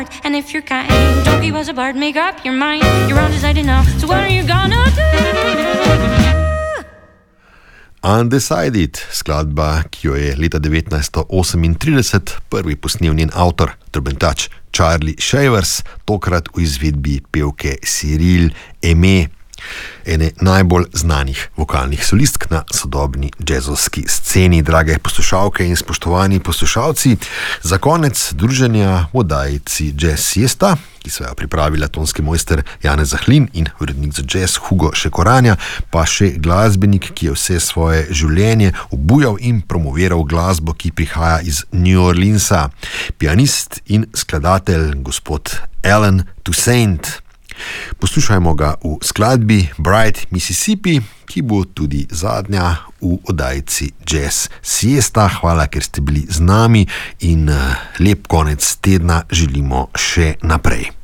And if you're kind, don't keep us apart, make up your mind. You're undecided now, so what are you gonna do? Undecided, skladba, ki jo je leta 1938 prvi posnel njen avtor, trobentač Charlie Shavers, tokrat v izvedbi pevke Cyril Aimee, ene najbolj znanih vokalnih solistk na sodobni jazzovski sceni. Drage poslušalke in spoštovani poslušalci, za konec druženja v oddajici Jazz Siesta, ki so jo pripravila tonski mojster Janez Zahlin in urednik za jazz Hugo Šekoranja, pa še glasbenik, ki je vse svoje življenje obujal in promoviral glasbo, ki prihaja iz New Orleansa, pianist in skladatelj gospod Alan Toussaint. Poslušajmo ga v skladbi Bright Mississippi, ki bo tudi zadnja v oddajici Jazz Siesta. Hvala, ker ste bili z nami in lep konec tedna želimo še naprej.